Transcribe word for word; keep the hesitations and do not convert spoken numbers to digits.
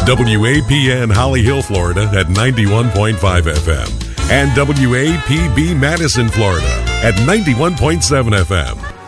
W A P N Holly Hill, Florida at ninety-one point five F M and W A P B Madison, Florida at ninety-one point seven F M.